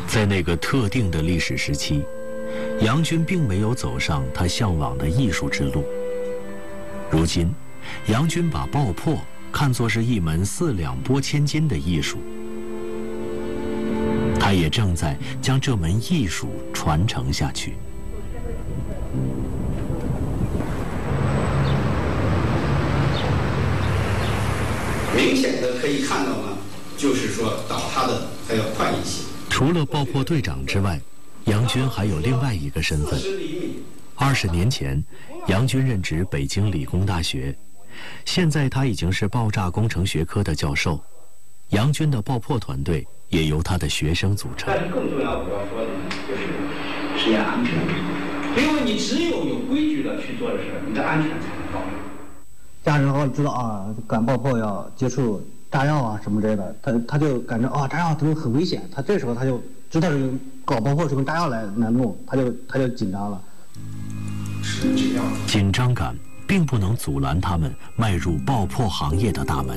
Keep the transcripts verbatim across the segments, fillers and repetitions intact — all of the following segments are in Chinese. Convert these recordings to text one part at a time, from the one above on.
在那个特定的历史时期，杨军并没有走上他向往的艺术之路。如今，杨军把爆破看作是一门四两拨千斤的艺术，他也正在将这门艺术传承下去。 明显的可以看到呢，就是说倒塌的还要快一些。 除了爆破队长之外，杨军还有另外一个身份。二十年前，杨军任职北京理工大学，现在他已经是爆炸工程学科的教授。杨军的爆破团队也由他的学生组成。 但是更重要，我要说的呢，就是实验安全，因为你只有有规矩的去做的事，你的安全才能高。 家人后知道啊，干爆破要接触炸药啊什么之类的，他他就感觉啊炸药都很危险，他这时候他就知道是搞爆破是用炸药来来弄，他就他就紧张了。 是这样。 紧张感并不能阻拦他们迈入爆破行业的大门。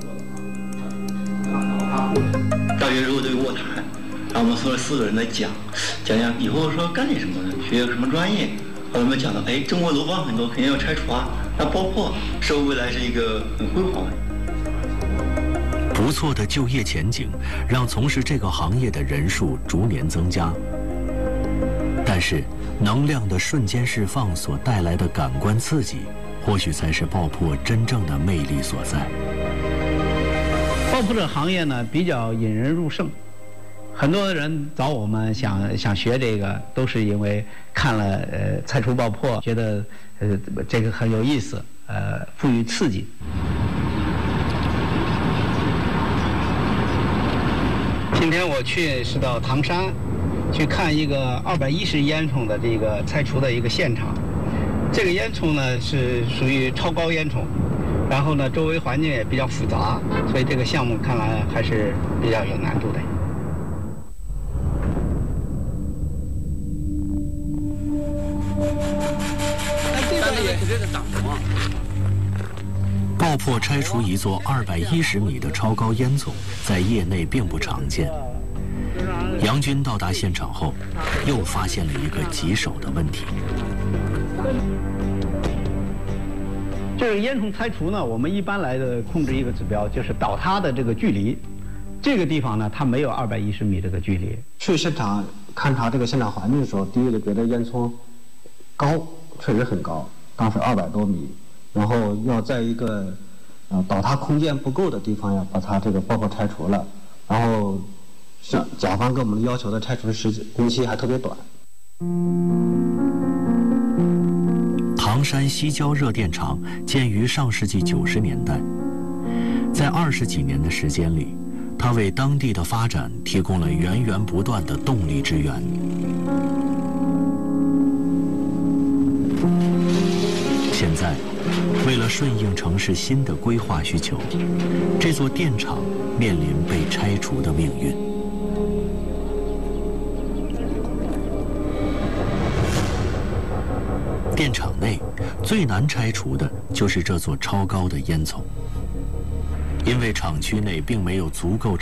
大学时候都有卧谈，然后我们说了四个人在讲，讲讲以后说干点什么，学什么专业。后来我们讲到，哎，中国楼房很多肯定要拆除啊，那爆破是未来是一个很辉煌的。 不错的就业前景让从事这个行业的人数逐年增加，但是能量的瞬间释放所带来的感官刺激，或许才是爆破真正的魅力所在。 爆破这个行业呢，比较引人入胜，很多人找我们想想学这个，都是因为看了呃拆除爆破，觉得呃这个很有意思，呃富于刺激。今天我去是到唐山，去看一个二百一十烟囱的这个拆除的一个现场。这个烟囱呢是属于超高烟囱，然后呢周围环境也比较复杂，所以这个项目看来还是比较有难度的。 爆破拆除一座二百一十米的超高烟囱，在业内并不常见。杨军到达现场后，又发现了一个棘手的问题。 这个烟囱拆除呢，我们一般来的控制一个指标，就是倒塌的这个距离。这个地方呢，它没有二百一十米这个距离。 去现场勘察这个现场环境的时候，第一个觉得烟囱高，确实很高，当时二百多米。然后要在一个呃倒塌空间不够的地方，要把它这个爆破拆除了。然后像甲方给我们要求的拆除时工期还特别短。 唐山西郊热电厂建于上世纪九十年代，在二十几年的时间里，它为当地的发展提供了源源不断的动力之源。现在，为了顺应城市新的规划需求，这座电厂面临被拆除的命运。电厂内最难拆除的就是这座超高的烟囱，因为厂区内并没有足够